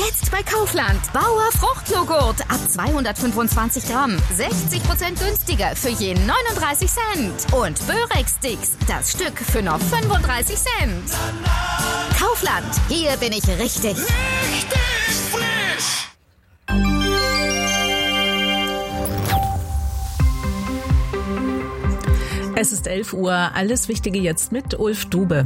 Jetzt bei Kaufland. Bauer Fruchtjoghurt ab 225 Gramm. 60% günstiger für je 39 Cent. Und Börek-Sticks, das Stück für nur 35 Cent. Kaufland, hier bin ich richtig. Richtig frisch! Es ist 11 Uhr. Alles Wichtige jetzt mit Ulf Dube.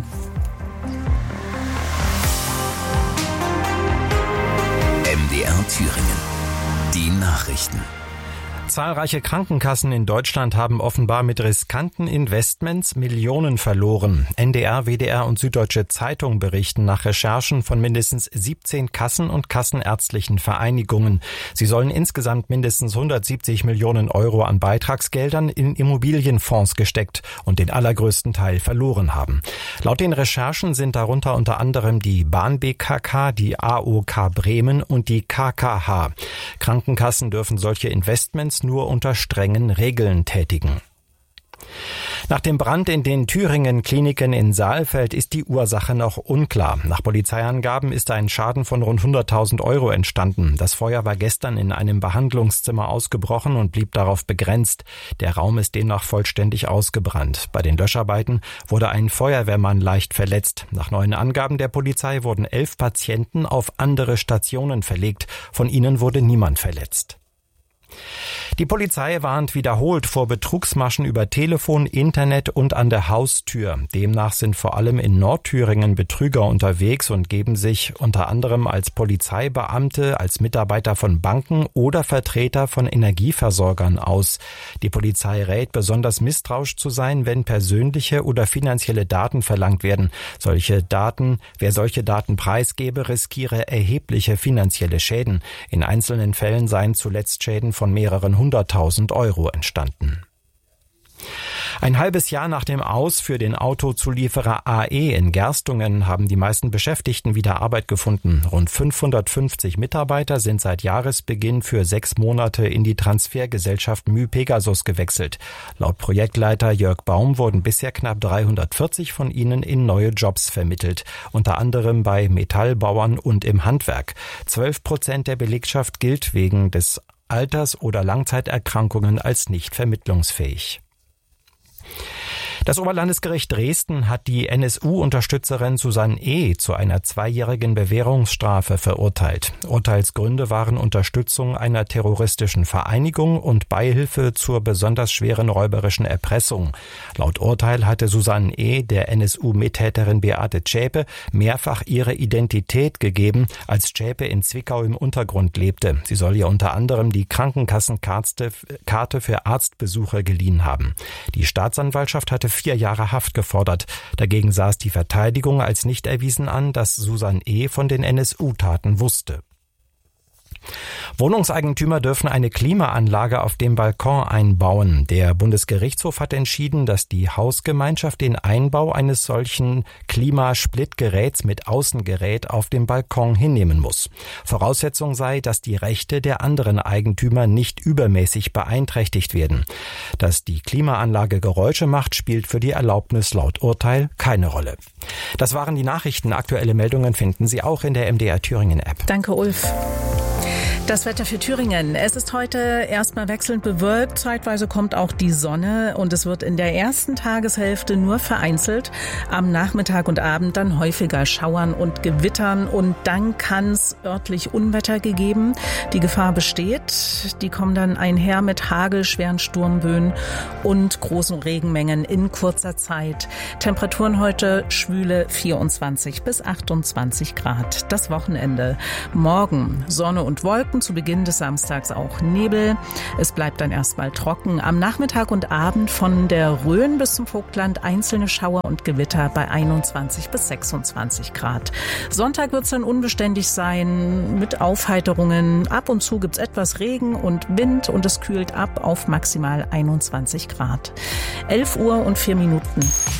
MDR Thüringen. Die Nachrichten. Zahlreiche Krankenkassen in Deutschland haben offenbar mit riskanten Investments Millionen verloren. NDR, WDR und Süddeutsche Zeitung berichten nach Recherchen von mindestens 17 Kassen und kassenärztlichen Vereinigungen. Sie sollen insgesamt mindestens 170 Millionen Euro an Beitragsgeldern in Immobilienfonds gesteckt und den allergrößten Teil verloren haben. Laut den Recherchen sind darunter unter anderem die Bahn BKK, die AOK Bremen und die KKH. Krankenkassen dürfen solche Investments nur unter strengen Regeln tätigen. Nach dem Brand in den Thüringen-Kliniken in Saalfeld ist die Ursache noch unklar. Nach Polizeiangaben ist ein Schaden von rund 100.000 Euro entstanden. Das Feuer war gestern in einem Behandlungszimmer ausgebrochen und blieb darauf begrenzt. Der Raum ist demnach vollständig ausgebrannt. Bei den Löscharbeiten wurde ein Feuerwehrmann leicht verletzt. Nach neuen Angaben der Polizei wurden 11 Patienten auf andere Stationen verlegt. Von ihnen wurde niemand verletzt. Die Polizei warnt wiederholt vor Betrugsmaschen über Telefon, Internet und an der Haustür. Demnach sind vor allem in Nordthüringen Betrüger unterwegs und geben sich unter anderem als Polizeibeamte, als Mitarbeiter von Banken oder Vertreter von Energieversorgern aus. Die Polizei rät, besonders misstrauisch zu sein, wenn persönliche oder finanzielle Daten verlangt werden. Wer solche Daten preisgebe, riskiere erhebliche finanzielle Schäden. In einzelnen Fällen seien zuletzt Schäden von mehreren 100.000 Euro entstanden. Ein halbes Jahr nach dem Aus für den Autozulieferer AE in Gerstungen haben die meisten Beschäftigten wieder Arbeit gefunden. Rund 550 Mitarbeiter sind seit Jahresbeginn für 6 Monate in die Transfergesellschaft myPegasus gewechselt. Laut Projektleiter Jörg Baum wurden bisher knapp 340 von ihnen in neue Jobs vermittelt, unter anderem bei Metallbauern und im Handwerk. 12% der Belegschaft gilt wegen des Alters- oder Langzeiterkrankungen als nicht vermittlungsfähig. Das Oberlandesgericht Dresden hat die NSU-Unterstützerin Susanne E. zu einer 2-jährigen Bewährungsstrafe verurteilt. Urteilsgründe waren Unterstützung einer terroristischen Vereinigung und Beihilfe zur besonders schweren räuberischen Erpressung. Laut Urteil hatte Susanne E. der NSU-Mittäterin Beate Zschäpe mehrfach ihre Identität gegeben, als Zschäpe in Zwickau im Untergrund lebte. Sie soll ihr unter anderem die Krankenkassenkarte für Arztbesuche geliehen haben. Die Staatsanwaltschaft hatte 4 Jahre Haft gefordert. Dagegen sah es die Verteidigung als nicht erwiesen an, dass Susanne E. von den NSU-Taten wusste. Wohnungseigentümer dürfen eine Klimaanlage auf dem Balkon einbauen. Der Bundesgerichtshof hat entschieden, dass die Hausgemeinschaft den Einbau eines solchen Klimasplitgeräts mit Außengerät auf dem Balkon hinnehmen muss. Voraussetzung sei, dass die Rechte der anderen Eigentümer nicht übermäßig beeinträchtigt werden. Dass die Klimaanlage Geräusche macht, spielt für die Erlaubnis laut Urteil keine Rolle. Das waren die Nachrichten. Aktuelle Meldungen finden Sie auch in der MDR Thüringen App. Danke, Ulf. Das Wetter für Thüringen. Es ist heute erstmal wechselnd bewölkt. Zeitweise kommt auch die Sonne und es wird in der ersten Tageshälfte nur vereinzelt. Am Nachmittag und Abend dann häufiger schauern und gewittern und dann kann es örtlich Unwetter geben. Die Gefahr besteht. Die kommen dann einher mit Hagel, schweren Sturmböen und großen Regenmengen in kurzer Zeit. Temperaturen heute schwüle 24 bis 28 Grad. Das Wochenende. Morgen Sonne und Wolken. Zu Beginn des Samstags auch Nebel. Es bleibt dann erstmal trocken. Am Nachmittag und Abend von der Rhön bis zum Vogtland einzelne Schauer und Gewitter bei 21 bis 26 Grad. Sonntag wird es dann unbeständig sein mit Aufheiterungen. Ab und zu gibt es etwas Regen und Wind und es kühlt ab auf maximal 21 Grad. 11 Uhr und 4 Minuten.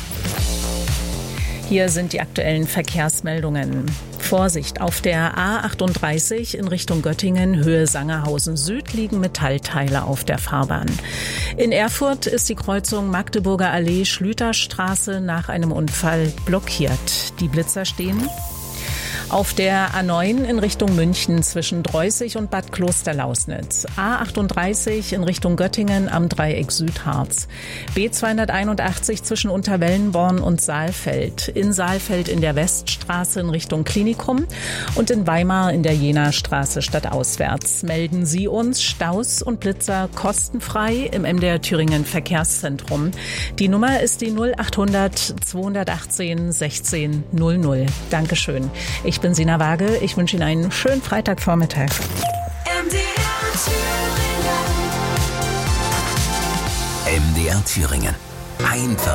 Hier sind die aktuellen Verkehrsmeldungen. Vorsicht, auf der A38 in Richtung Göttingen, Höhe Sangerhausen Süd, liegen Metallteile auf der Fahrbahn. In Erfurt ist die Kreuzung Magdeburger Allee, Schlüterstraße nach einem Unfall blockiert. Die Blitzer stehen. Auf der A9 in Richtung München zwischen Dreußig und Bad Klosterlausnitz. A38 in Richtung Göttingen am Dreieck Südharz. B281 zwischen Unterwellenborn und Saalfeld. In Saalfeld in der Weststraße in Richtung Klinikum und in Weimar in der Jena-Straße stadtauswärts. Melden Sie uns Staus und Blitzer kostenfrei im MDR Thüringen Verkehrszentrum. Die Nummer ist die 0800 218 16 00. Dankeschön. Ich bin Sina Waage. Ich wünsche Ihnen einen schönen Freitagvormittag. MDR Thüringen. Einfach